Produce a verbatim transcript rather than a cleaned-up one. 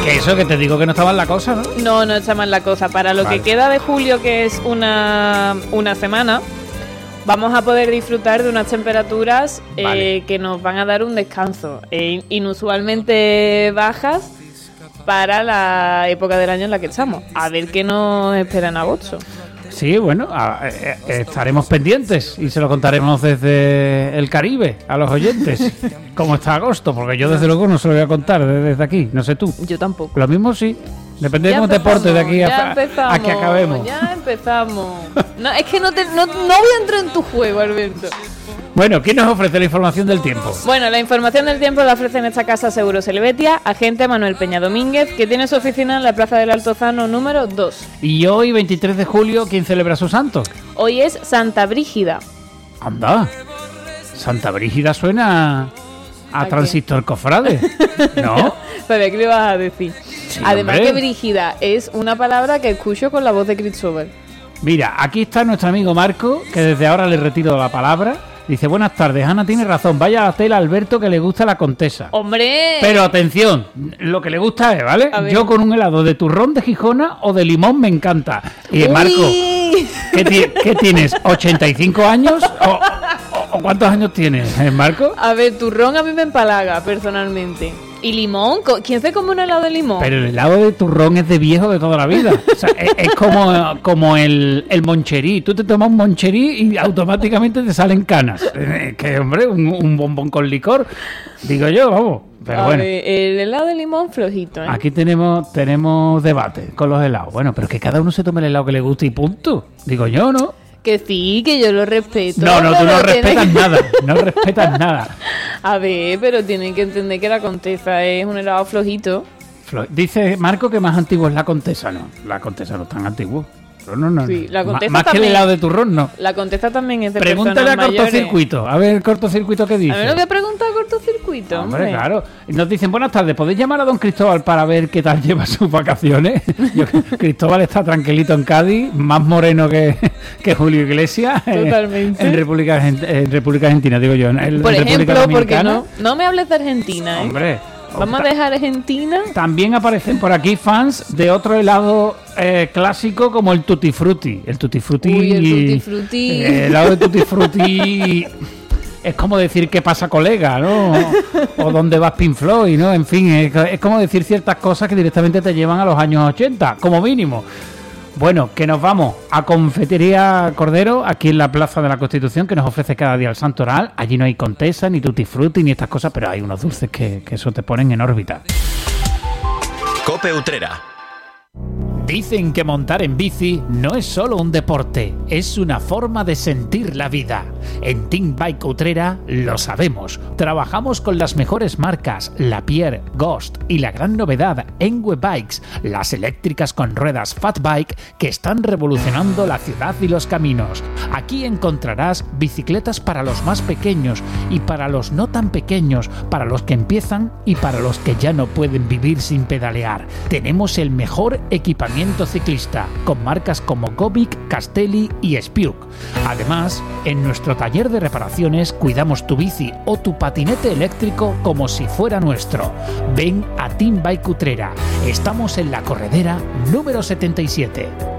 Que eso que te digo que no estaba en la cosa, ¿no? No, no está mal la cosa. Para lo vale. que queda de julio, que es una, una semana, vamos a poder disfrutar de unas temperaturas vale. eh, que nos van a dar un descanso. Eh, inusualmente bajas para la época del año en la que estamos. A ver qué nos espera en agosto. Sí, bueno, a, eh, estaremos pendientes y se lo contaremos desde el Caribe a los oyentes. ¿Cómo está agosto? Porque yo desde luego no se lo voy a contar desde aquí, no sé tú. Yo tampoco. Lo mismo sí. Depende de cómo te portes de aquí a, a que acabemos. Ya empezamos. No, es que no, te, no, no voy a entrar en tu juego, Alberto. Bueno, ¿quién nos ofrece la información del tiempo? Bueno, la información del tiempo la ofrece en esta casa Seguros Helvetia, agente Manuel Peña Domínguez, que tiene su oficina en la Plaza del Altozano número dos. Y hoy, veintitrés de julio, ¿quién celebra su santo? Hoy es Santa Brígida. Anda, Santa Brígida suena a, ¿A Transistor Cofrade, ¿no? Sabía que le ibas a decir. Sí, Además hombre. que Brígida es una palabra que escucho con la voz de Cristóbal. Mira, aquí está nuestro amigo Marco, que desde ahora le retiro la palabra. Dice, buenas tardes, Ana tiene razón, vaya a la tela Alberto que le gusta la Contesa. ¡Hombre! Pero atención, lo que le gusta es, ¿vale? Yo con un helado de turrón de Gijona o de limón me encanta. Y Uy. Marco, ¿qué, ti- ¿qué tienes? ¿ochenta y cinco años? ¿O, o, o cuántos años tienes, eh, Marco? A ver, turrón a mí me empalaga, personalmente. ¿Y limón? ¿Quién se come un helado de limón? Pero el helado de turrón es de viejo de toda la vida. O sea, es, es como, como el, el moncherí. Tú te tomas un moncherí y automáticamente te salen canas. Es que, hombre, un, un bombón con licor, digo yo, vamos. Pero a bueno. ver, el helado de limón flojito, ¿eh? Aquí tenemos, tenemos debate con los helados. Bueno, pero que cada uno se tome el helado que le guste y punto. Digo yo, ¿no? Que sí, que yo lo respeto. No, no, tú no respetas nada. No respetas nada. A ver, pero tienen que entender que la Contesa es un helado flojito. Flo- Dice Marco que más antiguo es la Contesa, ¿no? La Contesa no es tan antiguo. No, no, no. Sí, la Contesa más también, que el helado de turrón, no. La Contesa también es de Pregúntale a mayores. Cortocircuito. A ver, Cortocircuito, ¿qué dice? A ver, lo que pregunta a Cortocircuito. Hombre, hombre, claro. Nos dicen, buenas tardes, ¿podéis llamar a don Cristóbal para ver qué tal lleva sus vacaciones? Yo, Cristóbal está tranquilito en Cádiz, más moreno que, que Julio Iglesias. Totalmente. En, en, República, en República Argentina, digo yo. En, en Por República ejemplo, porque Dominicana. no, no me hables de Argentina, ¿eh? Hombre. Vamos a dejar Argentina. También aparecen por aquí fans de otro helado eh, clásico como el Tutti Frutti. El Tutti Frutti. Uy, el Tutti Frutti. El helado de Tutti Frutti es como decir qué pasa, colega, ¿no? O dónde vas, Pink Floyd, ¿no? En fin, es, es como decir ciertas cosas que directamente te llevan a los años ochenta, como mínimo. Bueno, que nos vamos a Confitería Cordero, aquí en la Plaza de la Constitución, que nos ofrece cada día el Santoral. Allí no hay Contesa, ni Tutti Frutti, ni estas cosas, pero hay unos dulces que, que eso te ponen en órbita. Cope Utrera. Dicen que montar en bici no es solo un deporte, es una forma de sentir la vida. En Team Bike Utrera lo sabemos. Trabajamos con las mejores marcas, Lapierre, Ghost y la gran novedad, Engwe Bikes, las eléctricas con ruedas Fat Bike que están revolucionando la ciudad y los caminos. Aquí encontrarás bicicletas para los más pequeños y para los no tan pequeños, para los que empiezan y para los que ya no pueden vivir sin pedalear. Tenemos el mejor equipamiento ciclista, con marcas como Gobic, Castelli y Spiuk. Además, en nuestro taller de reparaciones cuidamos tu bici o tu patinete eléctrico como si fuera nuestro. Ven a Team Bike Utrera. Estamos en la corredera número setenta y siete.